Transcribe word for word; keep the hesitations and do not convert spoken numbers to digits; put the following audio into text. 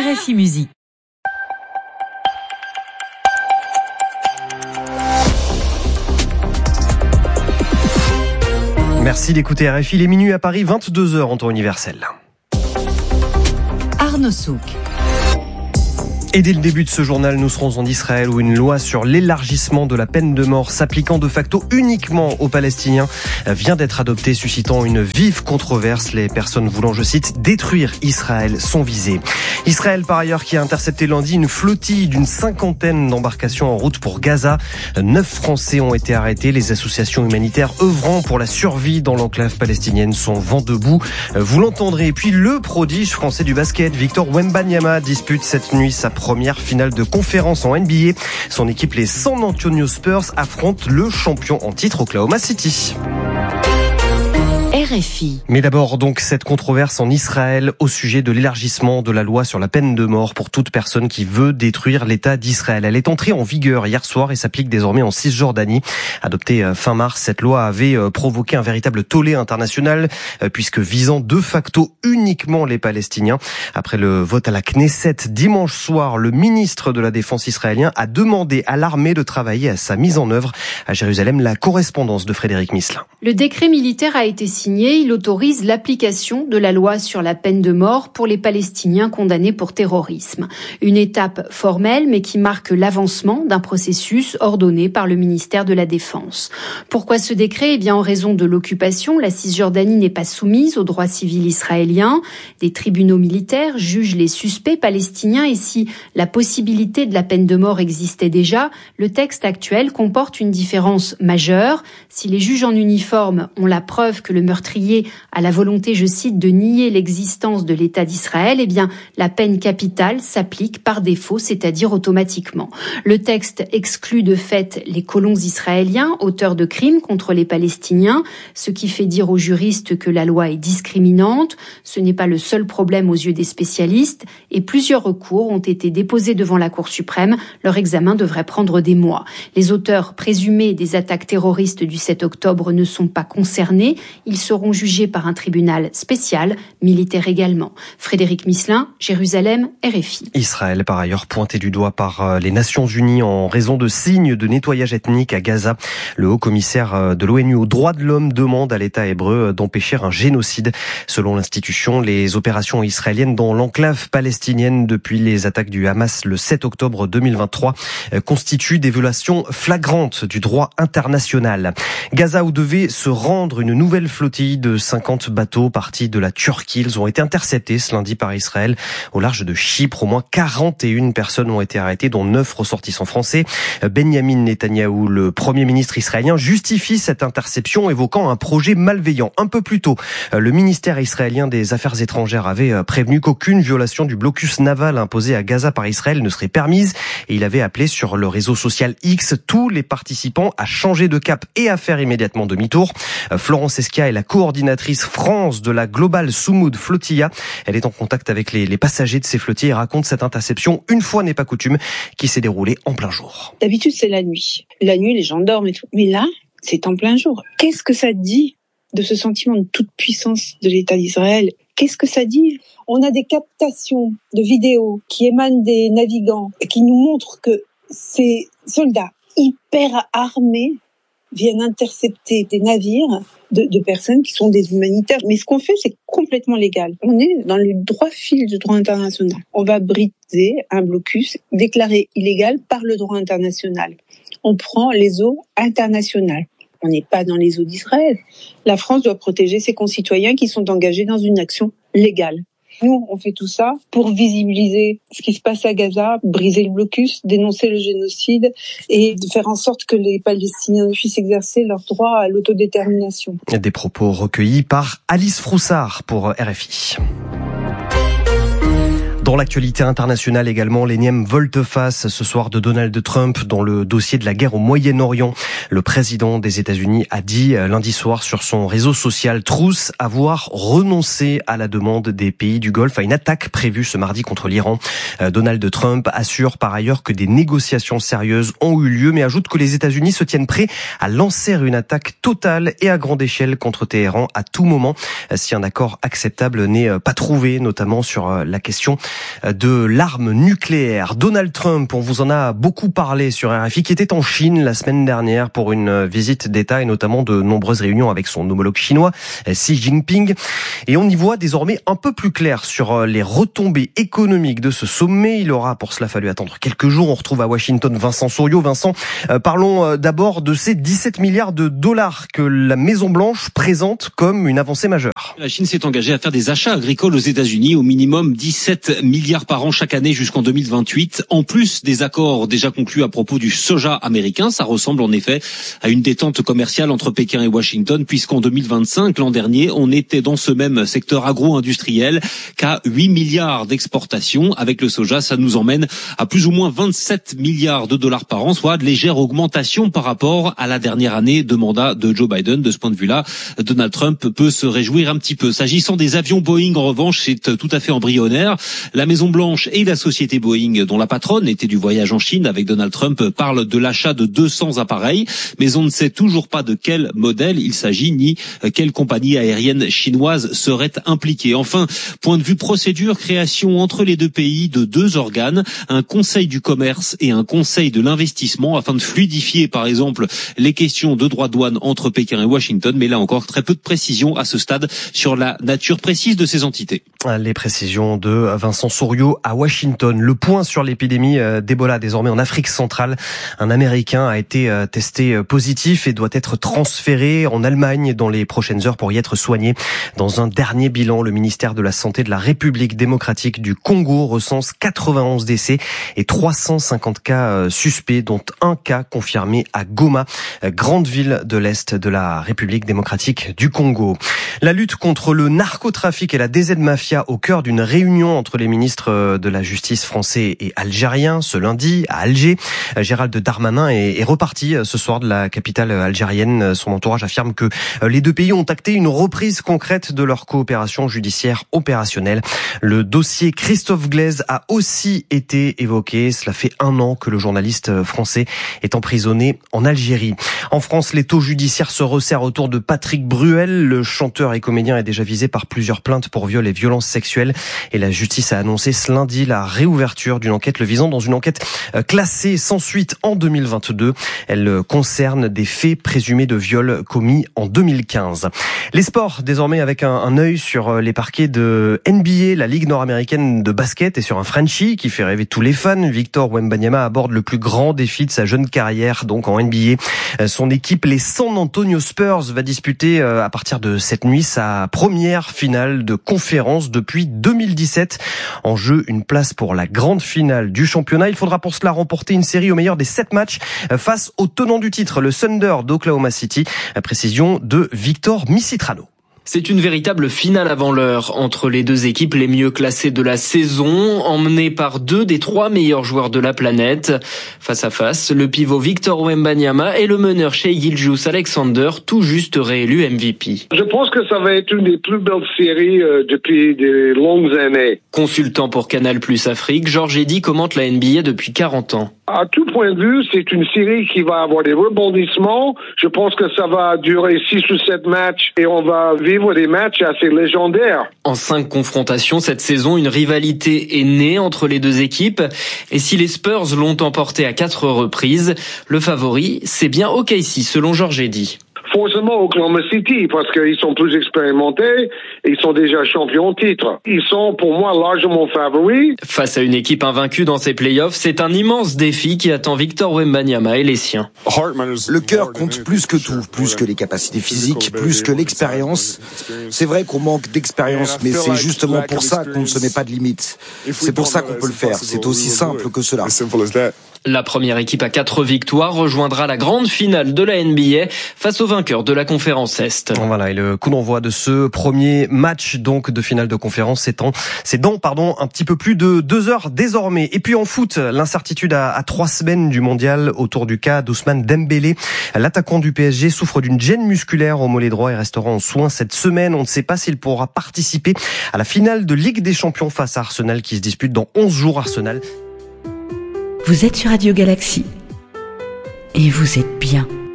R F I Musique. Merci d'écouter R F I, les minuit à Paris, vingt-deux heures en temps universel. Arnaud Souk. Et dès le début de ce journal, nous serons en Israël où une loi sur l'élargissement de la peine de mort s'appliquant de facto uniquement aux Palestiniens vient d'être adoptée, suscitant une vive controverse. Les personnes voulant, je cite, détruire Israël sont visées. Israël, par ailleurs, qui a intercepté lundi une flottille d'une cinquantaine d'embarcations en route pour Gaza. Neuf Français ont été arrêtés. Les associations humanitaires œuvrant pour la survie dans l'enclave palestinienne sont vent debout. Vous l'entendrez. Et puis le prodige français du basket, Victor Wembanyama, dispute cette nuit sa première finale de conférence en N B A. Son équipe, les San Antonio Spurs, affronte le champion en titre Oklahoma City. R F I. Mais d'abord, donc, cette controverse en Israël au sujet de l'élargissement de la loi sur la peine de mort pour toute personne qui veut détruire l'État d'Israël. Elle est entrée en vigueur hier soir et s'applique désormais en Cisjordanie. Adoptée fin mars, cette loi avait provoqué un véritable tollé international puisque visant de facto uniquement les Palestiniens. Après le vote à la Knesset dimanche soir, le ministre de la Défense israélien a demandé à l'armée de travailler à sa mise en œuvre. À Jérusalem, la correspondance de Frédéric Misselin. Le décret militaire a été signé. Il autorise l'application de la loi sur la peine de mort pour les Palestiniens condamnés pour terrorisme. Une étape formelle, mais qui marque l'avancement d'un processus ordonné par le ministère de la Défense. Pourquoi ce décret ? Eh bien, en raison de l'occupation, la Cisjordanie n'est pas soumise au droit civil israélien. Des tribunaux militaires jugent les suspects palestiniens et si la possibilité de la peine de mort existait déjà, le texte actuel comporte une différence majeure. Si les juges en uniforme ont la preuve que le meurtrier à la volonté, je cite, de nier l'existence de l'État d'Israël, eh bien, la peine capitale s'applique par défaut, c'est-à-dire automatiquement. Le texte exclut de fait les colons israéliens, auteurs de crimes contre les Palestiniens, ce qui fait dire aux juristes que la loi est discriminante. Ce n'est pas le seul problème aux yeux des spécialistes et plusieurs recours ont été déposés devant la Cour suprême. Leur examen devrait prendre des mois. Les auteurs présumés des attaques terroristes du sept octobre ne sont pas concernés. Ils seront jugés par un tribunal spécial, militaire également. Frédéric Misselin, Jérusalem, R F I. Israël, par ailleurs, pointé du doigt par les Nations Unies en raison de signes de nettoyage ethnique à Gaza. Le haut-commissaire de l'ONU aux droits de l'homme demande à l'État hébreu d'empêcher un génocide. Selon l'institution, les opérations israéliennes dans l'enclave palestinienne depuis les attaques du Hamas le sept octobre deux mille vingt-trois constituent des violations flagrantes du droit international. Gaza où devait se rendre une nouvelle flottille de cinquante bateaux partis de la Turquie. Ils ont été interceptés ce lundi par Israël au large de Chypre. Au moins quarante et une personnes ont été arrêtées, dont neuf ressortissants français. Benyamin Netanyahou, le premier ministre israélien, justifie cette interception évoquant un projet malveillant. Un peu plus tôt, le ministère israélien des Affaires étrangères avait prévenu qu'aucune violation du blocus naval imposé à Gaza par Israël ne serait permise et il avait appelé sur le réseau social X tous les participants à changer de cap et à faire immédiatement demi-tour. Florence Esquia est la coordinatrice France de la Global Soumoud Flotilla. Elle est en contact avec les, les passagers de ces flottilles et raconte cette interception, une fois n'est pas coutume, qui s'est déroulée en plein jour. D'habitude, c'est la nuit. La nuit, les gens dorment et tout. Mais là, c'est en plein jour. Qu'est-ce que ça dit de ce sentiment de toute puissance de l'État d'Israël ? Qu'est-ce que ça dit ? On a des captations de vidéos qui émanent des navigants et qui nous montrent que ces soldats hyper armés viennent intercepter des navires de, de personnes qui sont des humanitaires. Mais ce qu'on fait, c'est complètement légal. On est dans le droit fil du droit international. On va briser un blocus déclaré illégal par le droit international. On prend les eaux internationales. On n'est pas dans les eaux d'Israël. La France doit protéger ses concitoyens qui sont engagés dans une action légale. Nous, on fait tout ça pour visibiliser ce qui se passe à Gaza, briser le blocus, dénoncer le génocide et de faire en sorte que les Palestiniens puissent exercer leur droit à l'autodétermination. Des propos recueillis par Alice Froussard pour R F I. Dans l'actualité internationale également, l'énième volte-face ce soir de Donald Trump dans le dossier de la guerre au Moyen-Orient. Le président des États-Unis a dit lundi soir sur son réseau social Truth avoir renoncé à la demande des pays du Golfe à une attaque prévue ce mardi contre l'Iran. Donald Trump assure par ailleurs que des négociations sérieuses ont eu lieu, mais ajoute que les États-Unis se tiennent prêts à lancer une attaque totale et à grande échelle contre Téhéran à tout moment si un accord acceptable n'est pas trouvé, notamment sur la question de l'arme nucléaire. Donald Trump, on vous en a beaucoup parlé sur R F I, qui était en Chine la semaine dernière pour une visite d'État et notamment de nombreuses réunions avec son homologue chinois, Xi Jinping. Et on y voit désormais un peu plus clair sur les retombées économiques de ce sommet. Il aura pour cela fallu attendre quelques jours. On retrouve à Washington Vincent Souriau. Vincent, euh, parlons d'abord de ces dix-sept milliards de dollars que la Maison-Blanche présente comme une avancée majeure. La Chine s'est engagée à faire des achats agricoles aux États-Unis, au minimum dix-sept milliards par an chaque année jusqu'en deux mille vingt-huit. En plus des accords déjà conclus à propos du soja américain, ça ressemble en effet à une détente commerciale entre Pékin et Washington, puisqu'en deux mille vingt-cinq, l'an dernier, on était dans ce même secteur agro-industriel qu'à huit milliards d'exportations. Avec le soja, ça nous emmène à plus ou moins vingt-sept milliards de dollars par an, soit de légère augmentation par rapport à la dernière année de mandat de Joe Biden. De ce point de vue-là, Donald Trump peut se réjouir un petit peu. S'agissant des avions Boeing, en revanche, c'est tout à fait embryonnaire. La Maison-Blanche et la société Boeing, dont la patronne était du voyage en Chine avec Donald Trump, parlent de l'achat de deux cents appareils, mais on ne sait toujours pas de quel modèle il s'agit, ni quelle compagnie aérienne chinoise serait impliquée. Enfin, point de vue procédure, création entre les deux pays de deux organes, un conseil du commerce et un conseil de l'investissement, afin de fluidifier, par exemple, les questions de droits de douane entre Pékin et Washington, mais là encore, très peu de précisions à ce stade sur la nature précise de ces entités. Les précisions de Vincent Souriau à Washington. Le point sur l'épidémie d'Ebola désormais en Afrique centrale. Un Américain a été testé positif et doit être transféré en Allemagne dans les prochaines heures pour y être soigné. Dans un dernier bilan, le ministère de la Santé de la République démocratique du Congo recense quatre-vingt-onze décès et trois cent cinquante cas suspects, dont un cas confirmé à Goma, grande ville de l'Est de la République démocratique du Congo. La lutte contre le narcotrafic et la D Z Mafia au cœur d'une réunion entre les ministres de la Justice français et algériens ce lundi à Alger. Gérald Darmanin est reparti ce soir de la capitale algérienne. Son entourage affirme que les deux pays ont acté une reprise concrète de leur coopération judiciaire opérationnelle. Le dossier Christophe Glaise a aussi été évoqué. Cela fait un an que le journaliste français est emprisonné en Algérie. En France, l'étau judiciaire se resserre autour de Patrick Bruel. Le chanteur et comédien est déjà visé par plusieurs plaintes pour viol et violences sexuelles. Et la justice a annoncé ce lundi la réouverture d'une enquête le visant dans une enquête classée sans suite en deux mille vingt-deux. Elle concerne des faits présumés de viol commis en deux mille quinze. Les sports, désormais avec un, un œil sur les parquets de N B A, la Ligue nord-américaine de basket, et sur un Frenchie qui fait rêver tous les fans. Victor Wembanyama aborde le plus grand défi de sa jeune carrière, donc en N B A. Son équipe, les San Antonio Spurs, va disputer à partir de cette nuit sa première finale de conférence depuis deux mille dix-sept. En jeu, une place pour la grande finale du championnat. Il faudra pour cela remporter une série au meilleur des sept matchs face au tenant du titre, le Thunder d'Oklahoma City. Précision de Victor Misitrano. C'est une véritable finale avant l'heure entre les deux équipes les mieux classées de la saison, emmenées par deux des trois meilleurs joueurs de la planète. Face à face, le pivot Victor Wembanyama et le meneur Shai Gilgeous-Alexander, tout juste réélu M V P. Je pense que ça va être une des plus belles séries euh, depuis de longues années. Consultant pour Canal Plus Afrique, Georges Eddy commente la N B A depuis quarante ans. À tout point de vue, c'est une série qui va avoir des rebondissements. Je pense que ça va durer six ou sept matchs et on va vivre des matchs assez légendaires. En cinq confrontations cette saison, une rivalité est née entre les deux équipes. Et si les Spurs l'ont emporté à quatre reprises, le favori, c'est bien O K C selon Georges Eddy. Forcément Oklahoma City, parce qu'ils sont plus expérimentés, ils sont déjà champions de titre. Ils sont pour moi largement favoris. Face à une équipe invaincue dans ces playoffs, c'est un immense défi qui attend Victor Wembanyama et les siens. Le cœur compte plus que tout, plus que les capacités physiques, plus que l'expérience. C'est vrai qu'on manque d'expérience, mais c'est justement pour ça qu'on ne se met pas de limites. C'est pour ça qu'on peut le faire, c'est aussi simple que cela. La première équipe à quatre victoires rejoindra la grande finale de la N B A face au vainqueur de la conférence Est. Voilà, et le coup d'envoi de ce premier match donc de finale de conférence, c'est dans, c'est dans pardon, un petit peu plus de deux heures désormais. Et puis en foot, l'incertitude à, à trois semaines du mondial autour du cas d'Ousmane Dembélé. L'attaquant du P S G souffre d'une gêne musculaire au mollet droit et restera en soins cette semaine. On ne sait pas s'il pourra participer à la finale de Ligue des Champions face à Arsenal qui se dispute dans onze jours. Arsenal. Vous êtes sur Radio Galaxy et vous êtes bien.